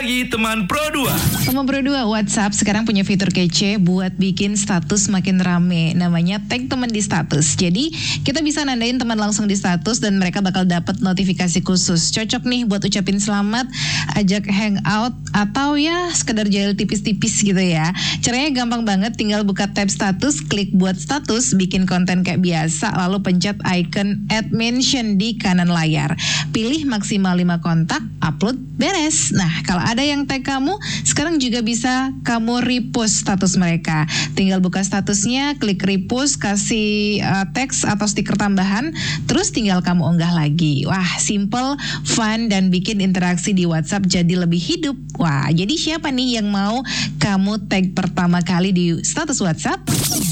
lagi teman Pro 2. Teman Pro 2, WhatsApp sekarang punya fitur kece buat bikin status makin rame. Namanya tag teman di status. Jadi kita bisa nandain teman langsung di status dan mereka bakal dapat notifikasi khusus. Cocok nih buat ucapin selamat, ajak hangout, atau ya sekedar jail tipis-tipis gitu ya. Caranya gampang banget, tinggal buka tab status, klik buat status, bikin konten kayak biasa, lalu pencet icon add mention di kanan layar. Pilih maksimal 5 kontak, upload, beres. Nah, kalau ada yang tag kamu, sekarang juga bisa kamu repost status mereka. Tinggal buka statusnya, klik repost, kasih teks atau stiker tambahan, terus tinggal kamu unggah lagi. Wah, simple, fun, dan bikin interaksi di WhatsApp jadi lebih hidup. Wah, jadi siapa nih yang mau kamu tag pertama kali di status WhatsApp?